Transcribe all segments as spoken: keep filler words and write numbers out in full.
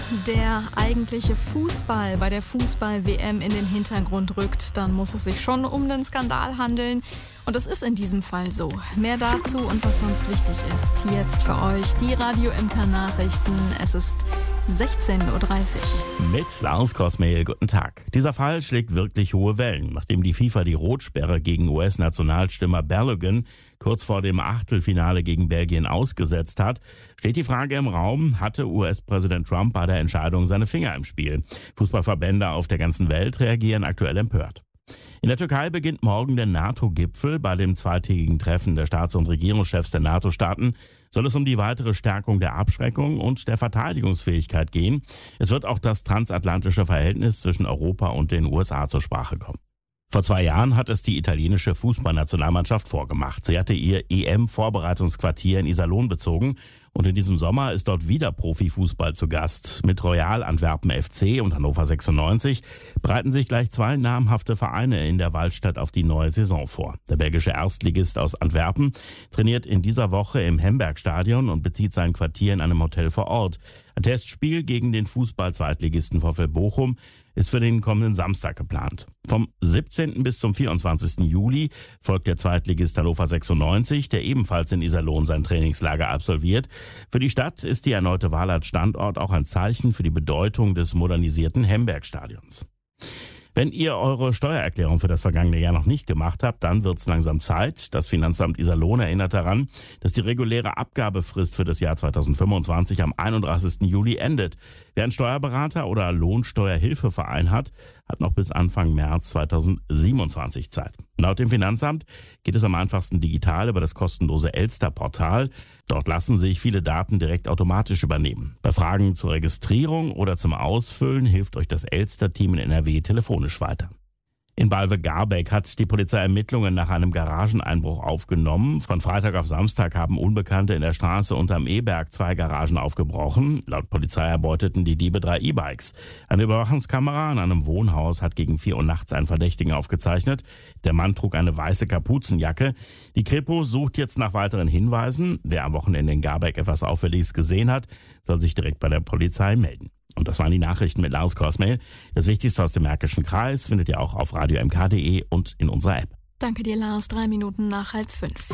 der eigentliche Fußball bei der Fußball-W M in den Hintergrund rückt, dann muss es sich schon um den Skandal handeln. Und es ist in diesem Fall so. Mehr dazu und was sonst wichtig ist. Jetzt für euch die Radio M K Nachrichten. Es ist sechzehn Uhr dreißig. Mit Lars Korsmehl, guten Tag. Dieser Fall schlägt wirklich hohe Wellen. Nachdem die FIFA die Rotsperre gegen U S-Nationalstürmer Balogun kurz vor dem Achtelfinale gegen Belgien ausgesetzt hat, steht die Frage im Raum, hatte U S-Präsident Trump bei der Entscheidung seine Finger im Spiel? Fußballverbände auf der ganzen Welt reagieren aktuell empört. In der Türkei beginnt morgen der NATO-Gipfel. Bei dem zweitägigen Treffen der Staats- und Regierungschefs der NATO-Staaten soll es um die weitere Stärkung der Abschreckung und der Verteidigungsfähigkeit gehen. Es wird auch das transatlantische Verhältnis zwischen Europa und den U S A zur Sprache kommen. Vor zwei Jahren hat es die italienische Fußballnationalmannschaft vorgemacht. Sie hatte ihr E M-Vorbereitungsquartier in Iserlohn bezogen und in diesem Sommer ist dort wieder Profifußball zu Gast. Mit Royal Antwerpen F C und Hannover sechsundneunzig bereiten sich gleich zwei namhafte Vereine in der Waldstadt auf die neue Saison vor. Der belgische Erstligist aus Antwerpen trainiert in dieser Woche im Hembergstadion und bezieht sein Quartier in einem Hotel vor Ort. Ein Testspiel gegen den Fußball-Zweitligisten VfL Bochum ist für den kommenden Samstag geplant. Vom siebzehnten bis zum vierundzwanzigsten Juli folgt der Zweitligist Hannover sechsundneunzig, der ebenfalls in Iserlohn sein Trainingslager absolviert. Für die Stadt ist die erneute Wahl als Standort auch ein Zeichen für die Bedeutung des modernisierten Hembergstadions. Wenn ihr eure Steuererklärung für das vergangene Jahr noch nicht gemacht habt, dann wird's langsam Zeit. Das Finanzamt Iserlohn erinnert daran, dass die reguläre Abgabefrist für das Jahr zweitausendfünfundzwanzig am einunddreißigsten Juli endet. Wer einen Steuerberater oder Lohnsteuerhilfeverein hat, hat noch bis Anfang März zweitausendsiebenundzwanzig Zeit. Laut dem Finanzamt geht es am einfachsten digital über das kostenlose Elster-Portal. Dort lassen sich viele Daten direkt automatisch übernehmen. Bei Fragen zur Registrierung oder zum Ausfüllen hilft euch das Elster-Team in N R W telefonisch weiter. In Balve-Garbeck hat die Polizei Ermittlungen nach einem Garageneinbruch aufgenommen. Von Freitag auf Samstag haben Unbekannte in der Straße unterm E-Berg zwei Garagen aufgebrochen. Laut Polizei erbeuteten die Diebe drei E-Bikes. Eine Überwachungskamera in einem Wohnhaus hat gegen vier Uhr nachts einen Verdächtigen aufgezeichnet. Der Mann trug eine weiße Kapuzenjacke. Die Kripo sucht jetzt nach weiteren Hinweisen. Wer am Wochenende in Garbeck etwas Auffälliges gesehen hat, soll sich direkt bei der Polizei melden. Und das waren die Nachrichten mit Lars Korsmehl. Das Wichtigste aus dem Märkischen Kreis findet ihr auch auf radio m k punkt d e und in unserer App. Danke dir, Lars. Drei Minuten nach halb fünf.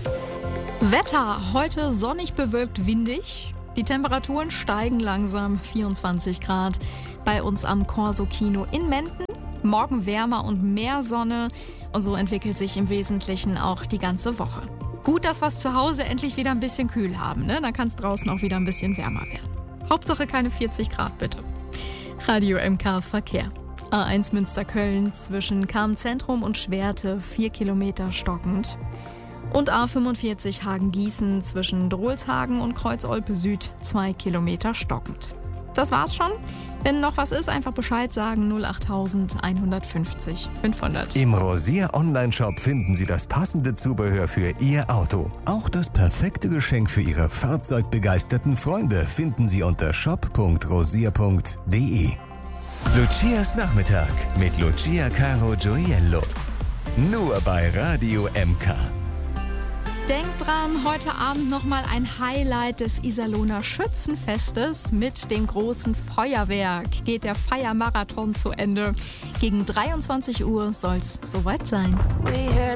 Wetter. Heute sonnig bewölkt, windig. Die Temperaturen steigen langsam. vierundzwanzig Grad bei uns am Corso Kino in Menden. Morgen wärmer und mehr Sonne. Und so entwickelt sich im Wesentlichen auch die ganze Woche. Gut, dass wir es zu Hause endlich wieder ein bisschen kühl haben, ne? Dann kann es draußen auch wieder ein bisschen wärmer werden. Hauptsache keine vierzig Grad, bitte. Radio M K Verkehr. A eins Münster-Köln zwischen Cham-Zentrum und Schwerte, vier Kilometer stockend. Und A fünfundvierzig Hagen-Gießen zwischen Drolshagen und Kreuz-Olpe Süd, zwei Kilometer stockend. Das war's schon. Wenn noch was ist, einfach Bescheid sagen. null acht eins fünfzig fünfhundert. Im Rosier Online-Shop finden Sie das passende Zubehör für Ihr Auto. Auch das perfekte Geschenk für Ihre fahrzeugbegeisterten Freunde finden Sie unter shop punkt rosier punkt d e. Lucias Nachmittag mit Lucia Caro Gioiello. Nur bei Radio M K. Denkt dran, heute Abend nochmal ein Highlight des Iserlohner Schützenfestes. Mit dem großen Feuerwerk geht der Feiermarathon zu Ende. Gegen dreiundzwanzig Uhr soll's soweit sein.